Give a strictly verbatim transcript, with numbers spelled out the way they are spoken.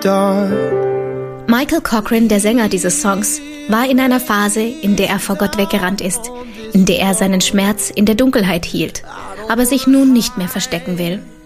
dark. Michael Cochran, der Sänger dieses Songs, war in einer Phase, in der er vor Gott weggerannt ist, in der er seinen Schmerz in der Dunkelheit hielt, aber sich nun nicht mehr verstecken will.